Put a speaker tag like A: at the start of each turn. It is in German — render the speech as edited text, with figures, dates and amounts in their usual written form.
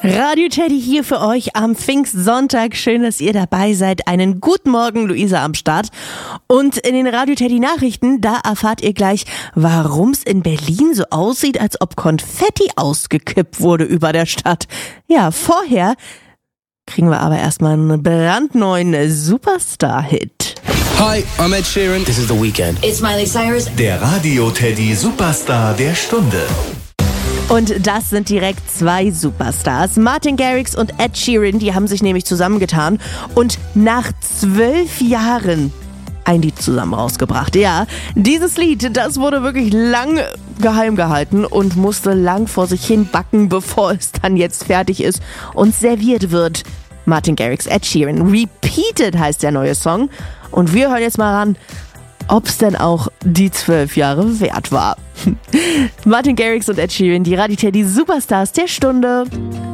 A: Radio Teddy hier für euch am Pfingstsonntag. Schön, dass ihr dabei seid. Einen guten Morgen, Luisa am Start. Und in den Radio Teddy Nachrichten, da erfahrt ihr gleich, warum es in Berlin so aussieht, als ob Konfetti ausgekippt wurde über der Stadt. Ja, vorher kriegen wir aber erstmal einen brandneuen Superstar-Hit.
B: Hi, I'm Ed Sheeran.
C: This is The Weeknd.
D: It's Miley Cyrus.
E: Der Radio Teddy Superstar der Stunde.
A: Und das sind direkt zwei Superstars. Martin Garrix und Ed Sheeran, die haben sich nämlich zusammengetan und nach 12 Jahren ein Lied zusammen rausgebracht. Ja, dieses Lied, das wurde wirklich lang geheim gehalten und musste lang vor sich hin backen, bevor es dann jetzt fertig ist und serviert wird. Martin Garrix, Ed Sheeran. Repeated heißt der neue Song. Und wir hören jetzt mal ran, ob es denn auch die 12 Jahre wert war. Martin Garrix und Ed Sheeran, die Radio Teddy Superstars der Stunde.